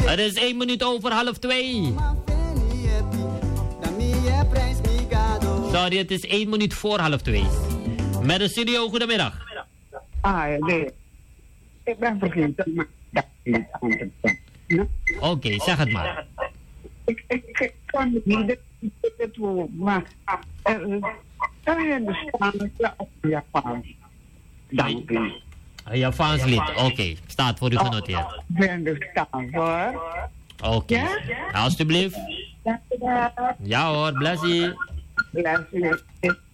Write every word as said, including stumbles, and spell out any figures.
Het is één minuut over half twee. Sorry, het is één minuut voor half twee. Met de studio, goedemiddag. Ah, nee. Ik ben vergeten, maar dat is niet aan te zeggen. Oké, okay, zeg het maar. Ik, ik, ik kan het niet het woord, maar er zijn de Spaanse of Japans. Dank u. Een Japans lied, oké. Okay. Staat voor u genoteerd. Ik ben de Spaans hoor. Oké. Okay. Ja? Alsjeblieft. Ja hoor, bless you. Bless you.